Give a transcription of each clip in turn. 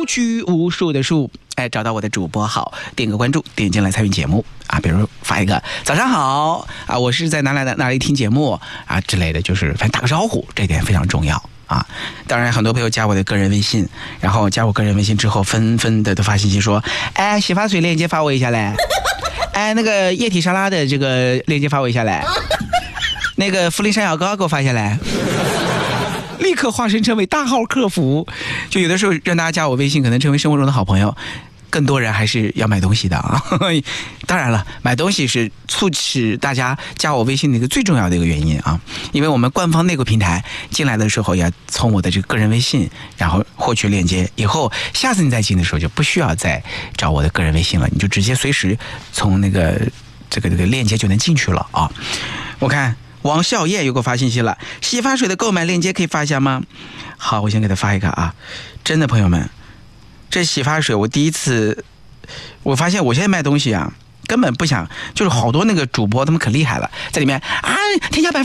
取无数的数，找到我的主播号，点个关注，点进来参与节目啊，比如发一个早上好啊，我是在哪里听节目啊之类的，就是反正打个招呼，这点非常重要啊。当然很多朋友加我的个人微信，然后加我个人微信之后纷纷的都发信息说，洗发水链接发我一下嘞，那个液体沙拉的这个链接发我一下嘞，那个茯苓山药膏给我发下来，立刻化身成为大号客服。就有的时候让大家加我微信，可能成为生活中的好朋友，更多人还是要买东西的啊。当然了，买东西是促使大家加我微信的一个最重要的一个原因啊，因为我们官方内购平台进来的时候要从我的这个个人微信然后获取链接，以后下次你再进的时候就不需要再找我的个人微信了，你就直接随时从那个这个链接就能进去了啊。我看王笑叶又给我发信息了，洗发水的购买链接可以发一下吗？好，我先给他发一个啊。真的朋友们，这洗发水我第一次我发现我现在卖东西啊根本不想，就是好多那个主播他们可厉害了，在里面添加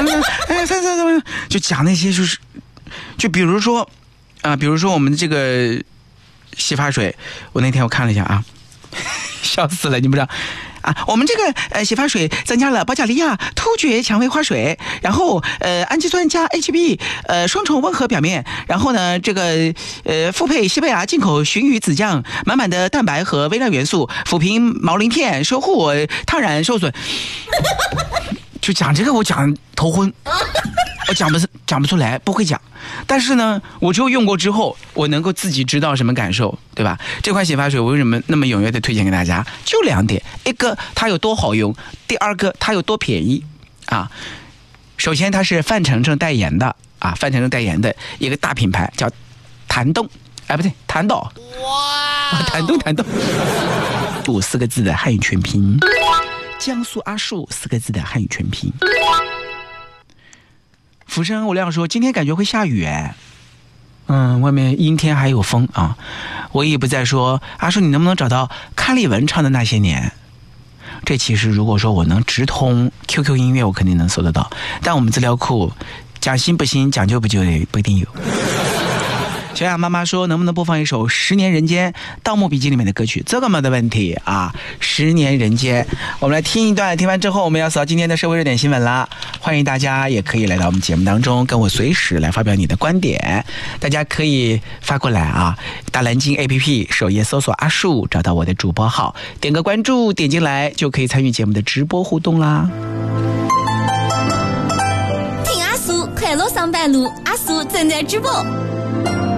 20%就讲那些，就是就比如说我们这个洗发水，我那天我看了一下啊，笑死了，你不知道我们这个洗发水增加了保加利亚突厥蔷薇花水，然后氨基酸加 HB 双重温和表面，然后呢这个复配西班牙进口鲟鱼子酱，满满的蛋白和微量元素，抚平毛鳞片，守护烫染受损。就讲这个我讲头昏，我讲不出来，不会讲。但是呢，我就用过之后，我能够自己知道什么感受，对吧？这款洗发水我为什么那么踊跃的推荐给大家？就2点，一个它有多好用，第二个它有多便宜啊。首先它是范丞丞代言的啊，范丞丞代言的一个大品牌叫谭动，不对，谭导，哇，谭动，4个字的汉语全拼。江苏阿树4个字的汉语全拼。浮生我亮说今天感觉会下雨外面阴天还有风啊。我也不再说阿树你能不能找到康丽文唱的那些年，这其实如果说我能直通 QQ 音乐我肯定能搜得到，但我们资料库讲新不新讲究不就不一定有。小雅妈妈说能不能播放一首10年人间盗墓笔记里面的歌曲，这个没得问题啊。10年人间我们来听一段，听完之后我们要扫今天的社会热点新闻啦。欢迎大家也可以来到我们节目当中跟我随时来发表你的观点，大家可以发过来啊，大蓝鲸 APP 首页搜索阿树，找到我的主播号，点个关注，点进来就可以参与节目的直播互动啦。 听阿树快乐上班路，阿树正在直播。